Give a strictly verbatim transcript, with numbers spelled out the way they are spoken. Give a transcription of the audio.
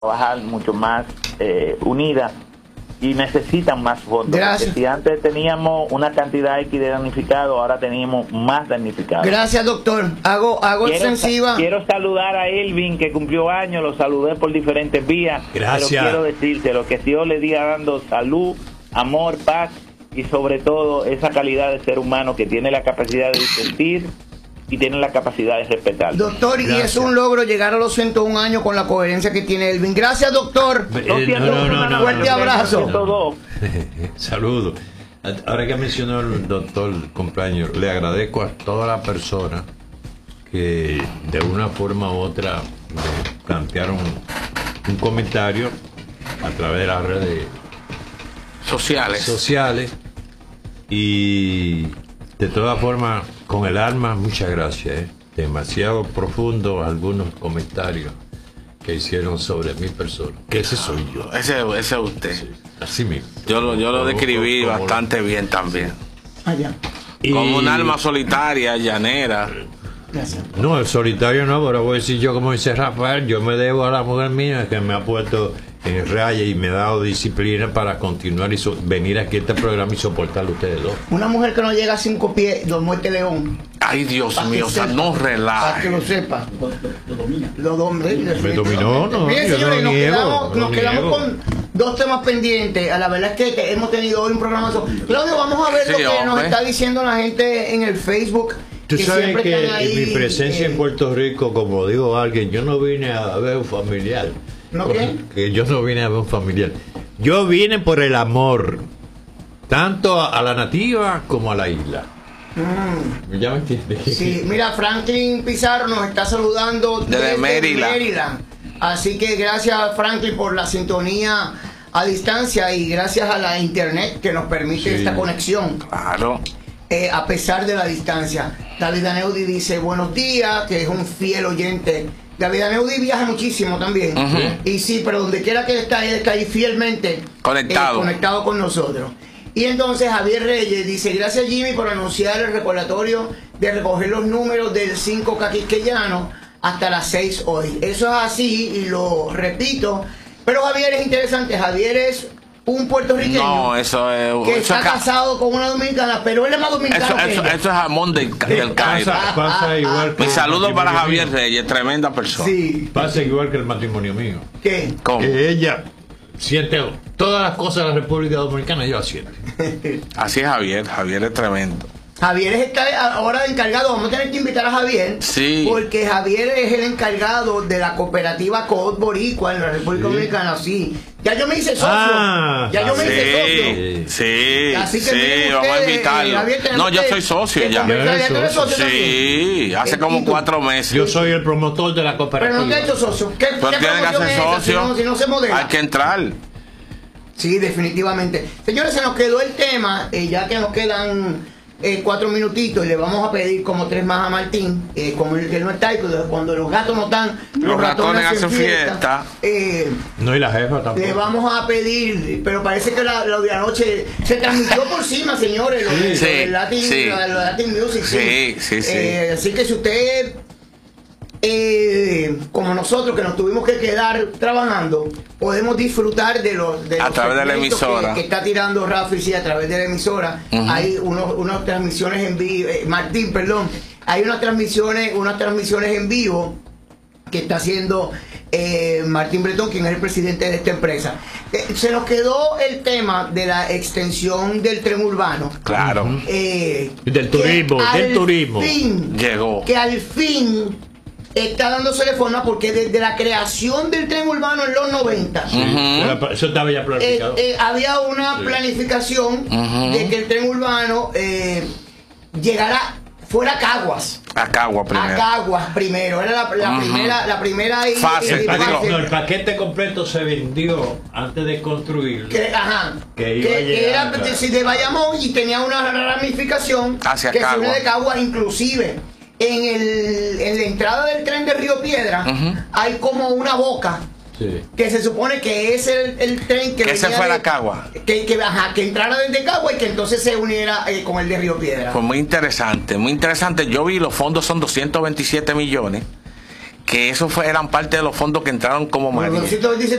trabajar mucho más eh, unida y necesitan más fondos. Gracias. Si antes teníamos una cantidad X de damnificados, ahora tenemos más damnificados. Gracias, doctor. Hago, hago quiero, extensiva. Quiero saludar a Elvin, que cumplió años, lo saludé por diferentes vías. Gracias. Pero quiero decirte lo que Dios le diga dando salud, amor, paz y sobre todo esa calidad de ser humano que tiene la capacidad de sentir y tiene la capacidad de respetar. Doctor, Gracias. y es un logro llegar a los ciento un años con la coherencia que tiene Elvin. Gracias, doctor. Eh, no, no, no, no, fuerte no, abrazo. no, no. Saludos. Ahora que mencionó el doctor cumpleaños, le agradezco a todas las personas que de una forma u otra me plantearon un comentario a través de las redes sociales. sociales y de todas formas con el alma, muchas gracias. ¿eh? Demasiado profundo algunos comentarios que hicieron sobre mi persona, que ese soy yo. Ese, ese es usted. Sí, así mismo. Yo lo, yo lo Como- describí como- bastante bien también. Allá. Y- Como un alma solitaria, llanera. Gracias. No, el solitario no, pero voy a decir yo, como dice Rafael, yo me debo a la mujer mía que me ha puesto en raya y me ha dado disciplina para continuar y so- venir aquí a este programa y soportar a ustedes dos. Una mujer que no llega a cinco pies, lo muerte león. Ay, Dios Pa' que mío, o sea, sepa. no Para que relaje. lo sepa. Lo domina. Lo domina. Me dominó, no, Miren, yo señores, no nos niego, quedamos, no nos quedamos niego. con dos temas pendientes. A la verdad es que te- hemos tenido hoy un programa. Claudio, vamos a ver Sí, lo que nos hombre. está diciendo la gente en el Facebook. Tú que sabes siempre que están ahí, en mi presencia eh, en Puerto Rico, como digo a alguien, yo no vine a ver un familiar. ¿No qué? Que yo no vine a ver un familiar. Yo vine por el amor, tanto a, a la nativa como a la isla. Mm. ¿Ya me entiendes? Sí, mira, Franklin Pizarro nos está saludando Desde Maryland. Maryland. Así que gracias, Franklin, por la sintonía a distancia y gracias a la internet que nos permite Sí. esta conexión. Claro. Eh, a pesar de la distancia. David Aneudi dice buenos días, que es un fiel oyente. David Aneudi viaja muchísimo también. Ujú. Y sí, pero donde quiera que él está, él está ahí fielmente Conectado. eh, conectado con nosotros. Y entonces Javier Reyes dice, gracias Jimmy por anunciar el recordatorio de recoger los números del cinco K quisqueyano hasta las seis hoy. Eso es así y lo repito. Pero Javier es interesante. Javier es un puertorriqueño No, eso es. que Eso está es, ca- casado con una dominicana, pero él es más dominicano eso, que eso, ella. eso es jamón del, del Cairo. Pasa, pasa igual que Mi el saludo para matrimonio Javier mío. Reyes, tremenda persona. Sí. Pasa igual que el matrimonio mío. ¿Qué? ¿Cómo? Que ella siente todas las cosas de la República Dominicana, ella las siente. Así es Javier, Javier es tremendo. Javier está ahora de encargado. Vamos a tener que invitar a Javier. Sí. Porque Javier es el encargado de la cooperativa Coop Boricua en la República Sí. Dominicana. Sí. Ya yo me hice socio. Ah, ya yo me hice socio. Sí, sí, Así que sí, miren vamos a ustedes, invitarlo. eh, Javier, tenemos No, yo que- soy socio que ya. conversar. ¿Ya tú eres socio también? Sí, hace Eh, como ¿y tú? cuatro meses. Yo soy el promotor de la Pero cooperativa. no te he hecho socio. ¿Qué, Pero qué tiene que promoción hacer es esa? Si socio. no, si no se modela. Hay que entrar. Sí, definitivamente. Señores, se nos quedó el tema, eh, ya que nos quedan eh, cuatro minutitos y le vamos a pedir como tres más a Martín, eh, como el que no está, y cuando los gatos no están, los, Los ratones hacen fiesta. Eh, No, y la jefa tampoco. le vamos a pedir, pero parece que la- lo de anoche se transmitió por encima, señores, lo, de, Sí, lo del Latin, sí. lo de Latin Music. Sí, sí, sí. Eh, así que si usted, eh, como nosotros que nos tuvimos que quedar trabajando, podemos disfrutar de los, de A los través de la segmentos emisora. que, que está tirando Rafi, sí, a través de la emisora. Ujú. Hay unos, unas transmisiones en vivo, eh, Martín, perdón, hay unas transmisiones, unas transmisiones en vivo que está haciendo eh, Martín Bretón, quien es el presidente de esta empresa. Eh, se nos quedó el tema de la extensión del tren urbano. Claro. Eh, Del que turismo, del al turismo. fin- Llegó. que al fin está dándosele forma, porque desde la creación del tren urbano en los noventa Ujú. Eso estaba ya eh, planificado. eh, había una Sí. planificación Ujú. de que el tren urbano eh, llegara fuera a Caguas. A Cagua A primero. Caguas primero. Era la, la Ujú. primera, la primera y- Fase, y- el, y- paquete, digo- no, el paquete completo se vendió antes de construirlo. que, ajá, Que iba a que llegar, era claro. si de Bayamón y tenía una ramificación Hacia que se une Caguas. de Caguas, inclusive en, el, en la entrada del tren de Río Piedra Ujú. hay como una boca Sí. que se supone que es el, el tren que Que se venía fuera de- a Cagua. que, que, ajá, que entrara desde Cagua y que entonces se uniera eh, con el de Río Piedra. Pues muy interesante, muy interesante. Yo vi los fondos son doscientos veintisiete millones que eso fue, eran parte de los fondos que entraron como María. Borboncito dice